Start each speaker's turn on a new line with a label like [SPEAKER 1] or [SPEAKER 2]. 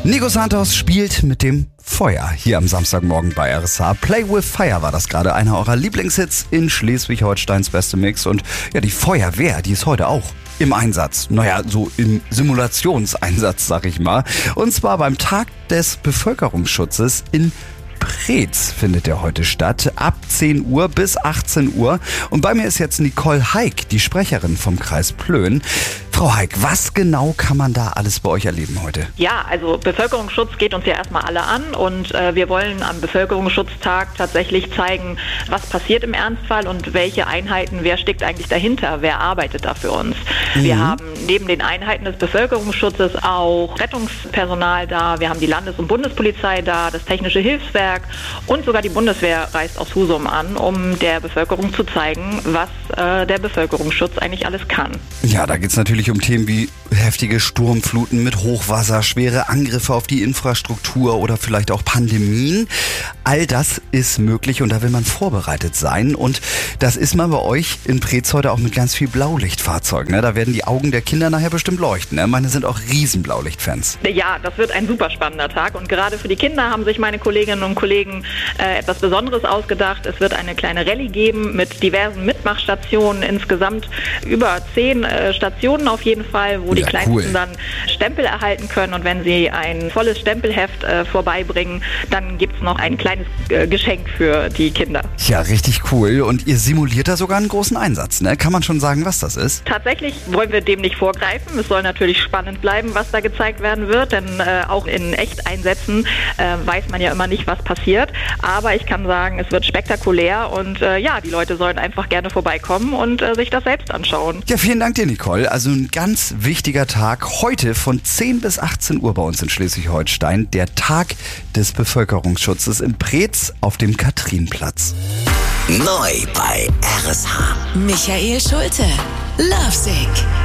[SPEAKER 1] Nico Santos spielt mit dem Feuer hier am Samstagmorgen bei RSH. Play with Fire war das gerade, einer eurer Lieblingshits in Schleswig-Holsteins beste Mix. Und ja, die Feuerwehr, die ist heute auch im Einsatz. Naja, so im Simulationseinsatz, sag ich mal. Und zwar beim Tag des Bevölkerungsschutzes in Preetz findet der heute statt, ab 10 Uhr bis 18 Uhr. Und bei mir ist jetzt Nicole Heik, die Sprecherin vom Kreis Plön. Frau Heik, was genau kann man da alles bei euch erleben heute?
[SPEAKER 2] Ja, also Bevölkerungsschutz geht uns ja erstmal alle an und wir wollen am Bevölkerungsschutztag tatsächlich zeigen, was passiert im Ernstfall und welche Einheiten, wer steckt eigentlich dahinter, wer arbeitet da für uns. Wir haben neben den Einheiten des Bevölkerungsschutzes auch Rettungspersonal da, wir haben die Landes- und Bundespolizei da, das Technische Hilfswerk und sogar die Bundeswehr reist aus Husum an, um der Bevölkerung zu zeigen, was der Bevölkerungsschutz eigentlich alles kann.
[SPEAKER 1] Ja, da geht es natürlich um Themen wie heftige Sturmfluten mit Hochwasser, schwere Angriffe auf die Infrastruktur oder vielleicht auch Pandemien. All das ist möglich und da will man vorbereitet sein. Und das ist man bei euch in Preetz heute auch mit ganz viel Blaulichtfahrzeugen. Ne? Da werden die Augen der Kinder nachher bestimmt leuchten. Ne? Meine sind auch riesen Blaulichtfans.
[SPEAKER 2] Ja, das wird ein super spannender Tag und gerade für die Kinder haben sich meine Kolleginnen und Kollegen etwas Besonderes ausgedacht. Es wird eine kleine Rallye geben mit diversen Mitmachstationen, insgesamt über 10 Stationen auf jeden Fall, wo die Kleinsten dann Stempel erhalten können und wenn sie ein volles Stempelheft vorbeibringen, dann gibt es noch ein kleines Geschenk für die Kinder.
[SPEAKER 1] Ja, richtig cool. Und ihr simuliert da sogar einen großen Einsatz, ne? Kann man schon sagen, was das ist?
[SPEAKER 2] Tatsächlich wollen wir dem nicht vorgreifen. Es soll natürlich spannend bleiben, was da gezeigt werden wird, denn auch in Echteinsätzen weiß man ja immer nicht, was passiert. Aber ich kann sagen, es wird spektakulär und ja, die Leute sollen einfach gerne vorbeikommen und sich das selbst anschauen.
[SPEAKER 1] Ja, vielen Dank dir, Nicole. Also ein ganz wichtiger Tag heute von 10 bis 18 Uhr bei uns in Schleswig-Holstein. Der Tag des Bevölkerungsschutzes in Preetz auf dem Kathrinenplatz.
[SPEAKER 3] Neu bei RSH.
[SPEAKER 4] Michael Schulte. Lovesick.